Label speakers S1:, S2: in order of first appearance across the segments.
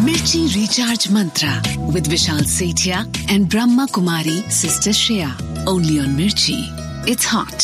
S1: Mirchi Recharge Mantra with Vishal Sethia and Brahma Kumari Sister Shreya. Only on Mirchi. It's hot.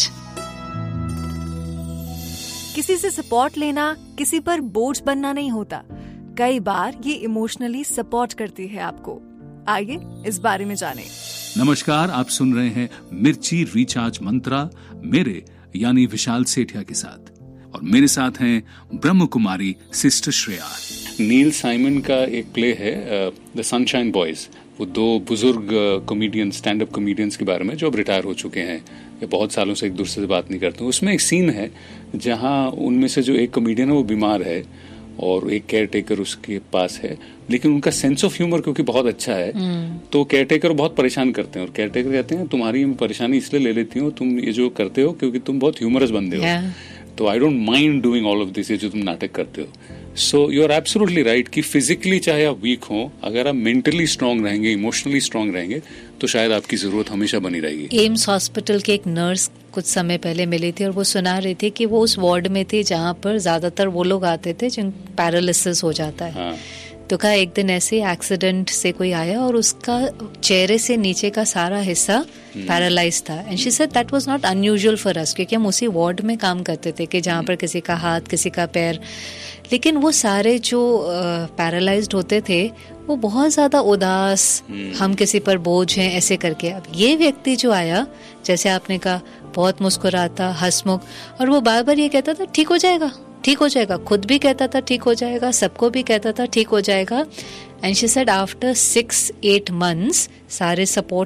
S2: किसी से support लेना किसी पर बोझ बनना नहीं होता. कई बार ये इमोशनली सपोर्ट करती है आपको. आइए इस बारे में जानें.
S3: नमस्कार, आप सुन रहे हैं मिर्ची रिचार्ज मंत्रा मेरे यानी विशाल सेठिया के साथ, और मेरे साथ हैं ब्रह्म कुमारी सिस्टर श्रेया.
S4: नील साइमन का एक प्ले है द सनशाइन बॉयज. वो दो बुजुर्ग कॉमेडियन स्टैंड अप कॉमेडियंस के बारे में जो अब रिटायर हो चुके हैं या बहुत सालों से एक दूसरे से बात नहीं करते. उसमें एक सीन है जहां उनमें से जो एक कॉमेडियन है वो बीमार है और एक केयर टेकर उसके पास है, लेकिन उनका सेंस ऑफ ह्यूमर क्योंकि बहुत अच्छा है तो केयर टेकर बहुत परेशान करते हैं. और केयर टेकर कहते हैं तुम्हारी परेशानी इसलिए ले लेती हूँ, तुम ये जो करते हो क्योंकि तुम बहुत ह्यूमरस बंदे हो, तो I don't mind doing all of this, ये जो तुम नाटक करते हो. So you are absolutely right कि फिजिकली चाहे आप वीक हो, अगर आप मेंटली स्ट्रांग रहेंगे, इमोशनली स्ट्रांग रहेंगे, तो शायद आपकी जरूरत हमेशा बनी रहेगी.
S5: एम्स हॉस्पिटल के एक नर्स कुछ समय पहले मिली थी और वो सुना रही थी कि वो उस वार्ड में थी जहाँ पर ज्यादातर वो लोग आते थे जिन पैरालिसिस हो जाता है.
S4: हाँ.
S5: तो कहा एक दिन ऐसे एक्सीडेंट से कोई आया और उसका चेहरे से नीचे का सारा हिस्सा पैरालाइज था. And she said that was not unusual for us, क्योंकि हम उसी वार्ड में काम करते थे कि जहाँ पर किसी का हाथ, किसी का पैर, लेकिन वो सारे जो पैरालाइज्ड होते थे वो बहुत ज्यादा उदास, हम किसी पर बोझ हैं ऐसे करके. अब ये व्यक्ति जो आया, जैसे आपने कहा, बहुत मुस्कुराता, हंसमुख, और वो बार बार ये कहता था ठीक हो जाएगा, ठीक हो जाएगा. खुद भी कहता था ठीक हो जाएगा, सबको भी कहता था ठीक हो जाएगा. And she said after 6-8 months सारे सपोर्ट